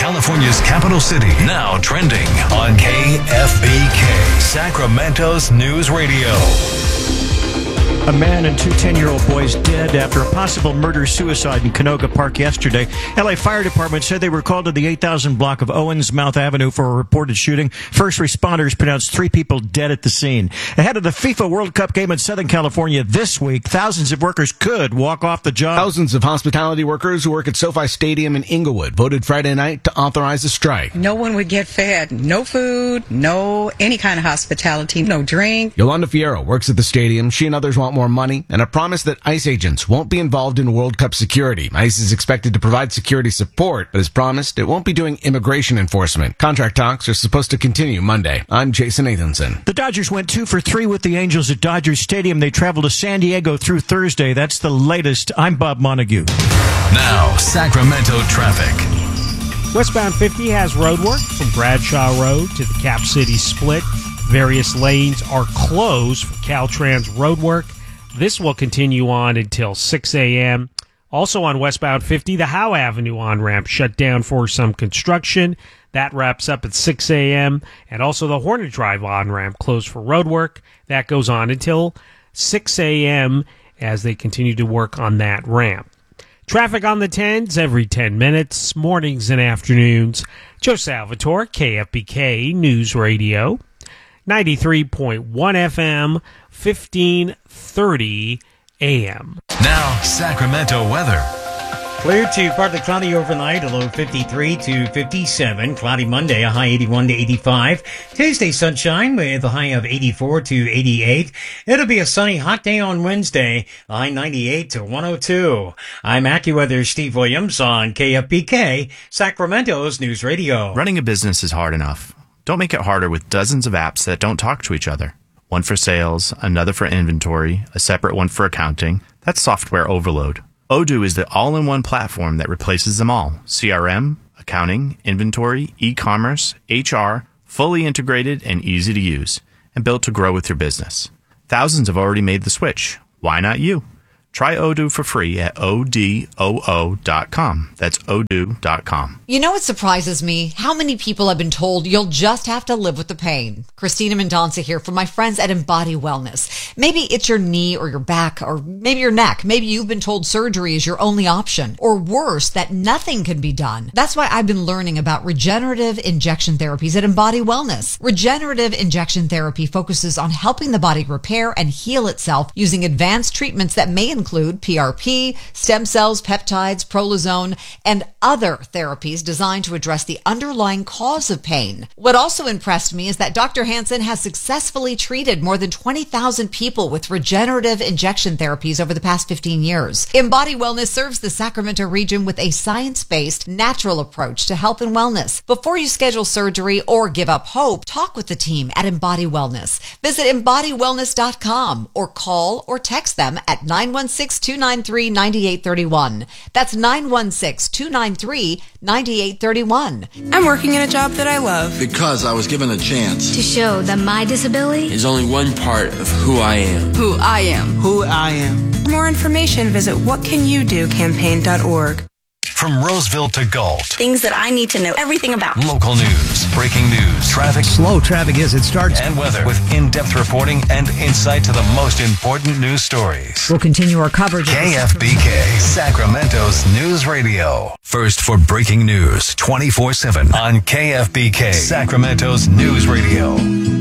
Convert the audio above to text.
California's capital city. Now trending on KFBK, Sacramento's news radio. A man and two 10-year-old boys dead after a possible murder-suicide in Canoga Park yesterday. LA Fire Department said they were called to the 8000 block of Owens Mouth Avenue for a reported shooting. First responders pronounced 3 people dead at the scene. Ahead of the FIFA World Cup game in Southern California this week, thousands of workers could walk off the job. Thousands of hospitality workers who work at SoFi Stadium in Inglewood voted Friday night to authorize a strike. No one would get fed. No food, no any kind of hospitality, no drink. Yolanda Fierro works at the stadium. She and others want more money and a promise that ICE agents won't be involved in World Cup security. ICE is expected to provide security support, but as promised, it won't be doing immigration enforcement. Contract talks are supposed to continue Monday. I'm Jason Nathanson. The Dodgers went 2 for 3 with the Angels at Dodger Stadium. They travel to San Diego through Thursday. That's the latest. I'm Bob Montague. Now, Sacramento traffic. Westbound 50 has roadwork from Bradshaw Road to the Cap City split. Various lanes are closed for Caltrans roadwork. This will continue on until 6 a.m. Also on westbound 50, the Howe Avenue on-ramp shut down for some construction. That wraps up at 6 a.m. And also the Hornet Drive on-ramp closed for roadwork. That goes on until 6 a.m. as they continue to work on that ramp. Traffic on the 10s every 10 minutes, mornings and afternoons. Joe Salvatore, KFBK News Radio. 93.1 FM, 1530 AM. Now, Sacramento weather. Clear to partly cloudy overnight, a low 53 to 57. Cloudy Monday, a high 81 to 85. Tuesday, sunshine with a high of 84 to 88. It'll be a sunny, hot day on Wednesday, a high 98 to 102. I'm AccuWeather Steve Williams on KFBK, Sacramento's News Radio. Running a business is hard enough. Don't make it harder with dozens of apps that don't talk to each other. One for sales, another for inventory, a separate one for accounting. That's software overload. Odoo is the all-in-one platform that replaces them all. CRM, accounting, inventory, e-commerce, HR, fully integrated and easy to use, and built to grow with your business. Thousands have already made the switch. Why not you? Try Odoo for free at odoo.com. That's odoo.com. You know what surprises me? How many people have been told you'll just have to live with the pain. Christina Mendonça here from my friends at Embody Wellness. Maybe it's your knee or your back or maybe your neck. Maybe you've been told surgery is your only option. Or worse, that nothing can be done. That's why I've been learning about regenerative injection therapies at Embody Wellness. Regenerative injection therapy focuses on helping the body repair and heal itself using advanced treatments that may include PRP, stem cells, peptides, prolozone, and other therapies designed to address the underlying cause of pain. What also impressed me is that Dr. Hansen has successfully treated more than 20,000 people with regenerative injection therapies over the past 15 years. Embody Wellness serves the Sacramento region with a science-based, natural approach to health and wellness. Before you schedule surgery or give up hope, talk with the team at Embody Wellness. Visit embodywellness.com or call or text them at 916-293-9831. That's 916-293-9831. I'm working in a job that I love. Because I was given a chance. To show that my disability is only one part of who I am. Who I am. Who I am. For more information, visit whatcanyoudocampaign.org. From Roseville to Galt. Things that I need to know everything about. Local news, breaking news, traffic. Slow traffic is. It starts. And weather with in-depth reporting and insight to the most important news stories. We'll continue our coverage. KFBK, Sacramento's News Radio. First for breaking news 24/7 on KFBK, Sacramento's News Radio.